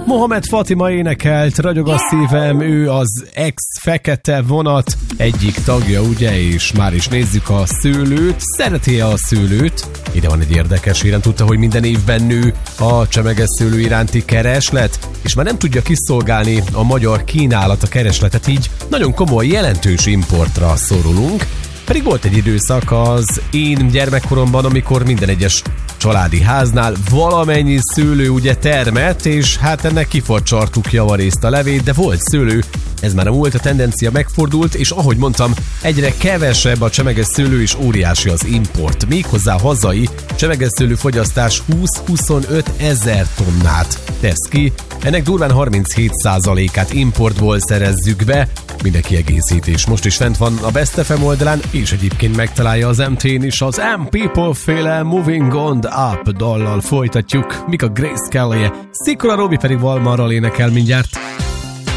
Mohamed Fatima énekelt, ragyog a szívem, ő az ex-fekete vonat egyik tagja, ugye, és már is nézzük a szőlőt. Szereti a szőlőt? Ide van egy érdekes hírem, tudta, hogy minden évben nő a csemeges szőlő iránti kereslet, és már nem tudja kiszolgálni a magyar kínálat a keresletet, így nagyon komoly, jelentős importra szorulunk. Pedig volt egy időszak az én gyermekkoromban, amikor minden egyes családi háznál valamennyi szőlő ugye termett, és hát ennek kifacsartuk javarészt a levét, de volt szőlő, ez már nem volt, a tendencia megfordult, és ahogy mondtam, egyre kevesebb a csemeges szőlő, és óriási az import. Méghozzá hazai csemeges szőlő fogyasztás 20-25 ezer tonnát tesz ki, ennek durván 37%-át importból szerezzük be, minden kiegészítés most is fent van a Best FM oldalán, és egyébként megtalálja az MT-n is. Az M-People féle Moving On Up dallal folytatjuk, mik a Grace Kelly-je, Szikora Robi pedig Valmarral énekel mindjárt.